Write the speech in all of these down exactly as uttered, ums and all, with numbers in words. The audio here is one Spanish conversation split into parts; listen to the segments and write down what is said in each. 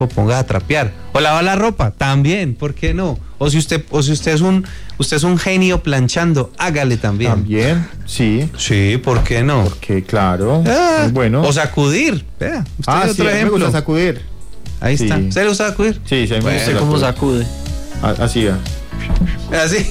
o ponga a trapear. O lava la ropa, también, ¿por qué no? O si usted, o si usted es un, usted es un genio planchando, hágale también. También, sí. Sí, ¿por qué no? Porque, claro, Ah, muy bueno. O sacudir. Vea, usted Ah, otro sí, a mí me ejemplo. gusta sacudir. Ahí Sí. está. ¿Usted le gusta sacudir? Sí, sí, a mí me Bueno, gusta ¿Cómo sacudir. sacude? A- Así, ah. Así.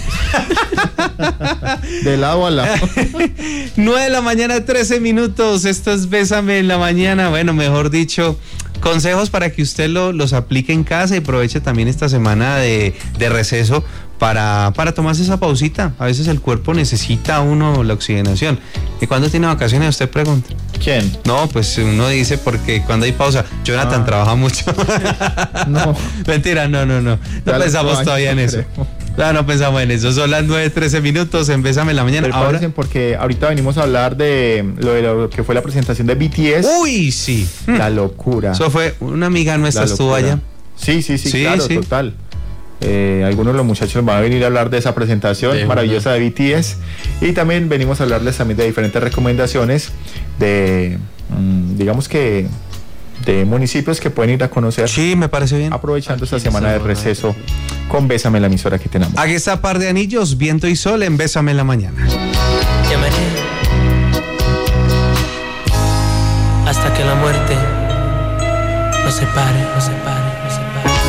de lado a lado. nueve de la mañana, trece minutos. Esto es Bésame en la mañana. Bueno, mejor dicho, consejos para que usted lo, los aplique en casa y aproveche también esta semana de, de receso para, para tomarse esa pausita. A veces el cuerpo necesita a uno la oxigenación. ¿Y cuándo tiene vacaciones? Usted pregunta. ¿Quién? No, pues uno dice porque cuando hay pausa, Jonathan Ah. trabaja mucho. No. Mentira, no, no, no. No Ya lo pensamos extraño, todavía en eso. creo. No, no pensamos en eso. Son las nueve trece minutos en Bésame en la mañana. Ahora, Prepárense porque ahorita venimos a hablar de lo, de lo que fue la presentación de B T S. uy, sí. La locura. Eso fue una amiga nuestra, La estuvo locura. allá. Sí, sí, sí, Sí, claro, sí. total. Eh, algunos de los muchachos van a venir a hablar de esa presentación De maravillosa de B T S y también venimos a hablarles también de diferentes recomendaciones de, mm, digamos que, de municipios que pueden ir a conocer Sí, me parece bien. aprovechando esta Aquí semana de está, receso con Bésame, la emisora que tenemos. Aquí está Par de Anillos, Viento y Sol en Bésame en la mañana.